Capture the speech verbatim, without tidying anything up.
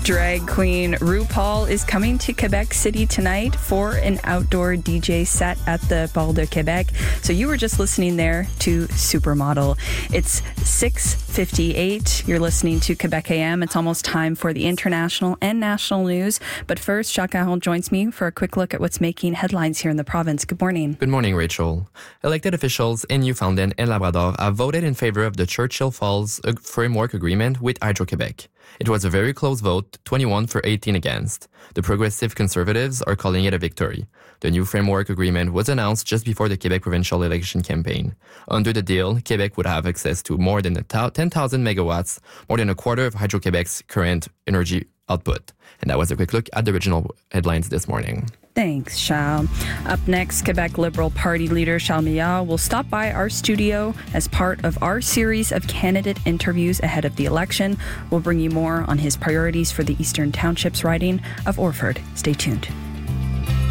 Drag queen RuPaul is coming to Quebec City tonight for an outdoor D J set at the Port de Québec. So you were just listening there to Supermodel. It's six fifty-eight. You're listening to Quebec A M. It's almost time for the international and national news. But first, Jacques Caron joins me for a quick look at what's making headlines here in the province. Good morning. Good morning, Rachel. Elected officials in Newfoundland and Labrador have voted in favor of the Churchill Falls Framework Agreement with Hydro-Québec. It was a very close vote, twenty-one for eighteen against. The Progressive Conservatives are calling it a victory. The new framework agreement was announced just before the Quebec provincial election campaign. Under the deal, Quebec would have access to more than ten thousand megawatts, more than a quarter of Hydro-Québec's current energy output. And that was a quick look at the original headlines this morning. Thanks, Charles. Up next, Quebec Liberal Party leader Charles Millard will stop by our studio as part of our series of candidate interviews ahead of the election. We'll bring you more on his priorities for the Eastern Townships riding of Orford. Stay tuned.